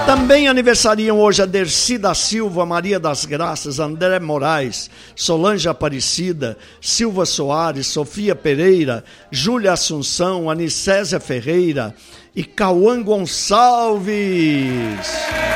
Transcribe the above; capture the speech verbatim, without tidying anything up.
Também aniversariam hoje a Dercy da Silva, Maria das Graças, André Moraes, Solange Aparecida, Silva Soares, Sofia Pereira, Júlia Assunção, Anicésia Ferreira e Cauã Gonçalves.